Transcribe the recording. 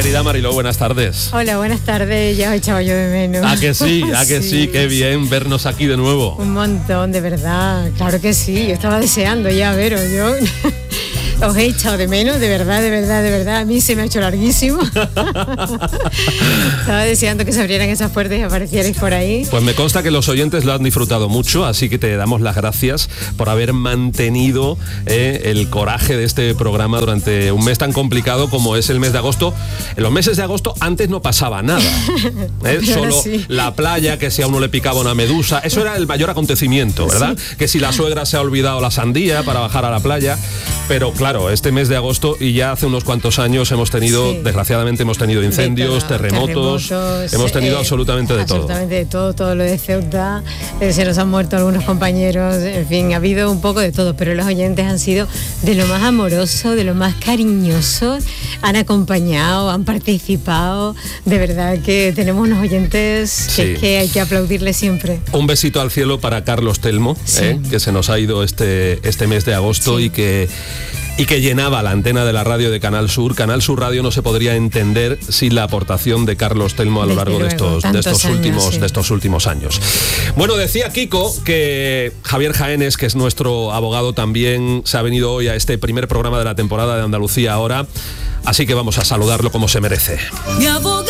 Querida Mariló, buenas tardes. Hola, buenas tardes, ya os echaba yo de menos. ¿A que sí? ¿A que sí? Qué bien vernos aquí de nuevo. Un montón, de verdad, claro que sí, yo estaba deseando ya veros, yo os he echado de menos, de verdad, a mí se me ha hecho larguísimo. Estaba deseando que se abrieran esas puertas y aparecierais por ahí. Pues me consta que los oyentes lo han disfrutado mucho, así que te damos las gracias por haber mantenido el coraje de este programa durante un mes tan complicado como es el mes de agosto. En los meses de agosto antes no pasaba nada. Solo sí. La playa, que si a uno le picaba una medusa, eso era el mayor acontecimiento, ¿verdad? Sí. Que si la suegra se ha olvidado la sandía para bajar a la playa. Pero claro, este mes de agosto y ya hace unos cuantos años hemos tenido, desgraciadamente hemos tenido incendios, terremotos, hemos tenido absolutamente de todo. Absolutamente de todo lo de Ceuta, se nos han muerto algunos compañeros, en fin, ha habido un poco de todo, pero los oyentes han sido de lo más amoroso, de lo más cariñosos, han acompañado, han participado, de verdad que tenemos unos oyentes que hay que aplaudirles siempre. Un besito al cielo para Carlos Telmo, que se nos ha ido este mes de agosto y que llenaba la antena de la radio de Canal Sur. Canal Sur Radio no se podría entender sin la aportación de Carlos Telmo a lo largo de estos últimos años. Bueno, decía Kiko que Javier Jaénes, que es nuestro abogado, también se ha venido hoy a este primer programa de la temporada de Andalucía Ahora, así que vamos a saludarlo como se merece. Mi abogado.